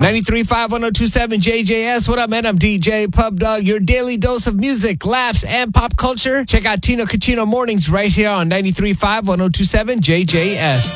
93.5 1027 JJS. What up, man? I'm DJ Pub Dog, your daily dose of music, laughs, and pop culture. Check out Tino Cucino Mornings right here on 93.5 1027 JJS.